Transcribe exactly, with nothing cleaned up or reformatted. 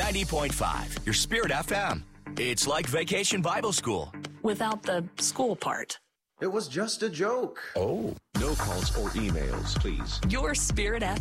ninety point five, your Spirit F M. It's like Vacation Bible School. Without the school part. It was just a joke. Oh. No calls or emails, please. Your Spirit F M.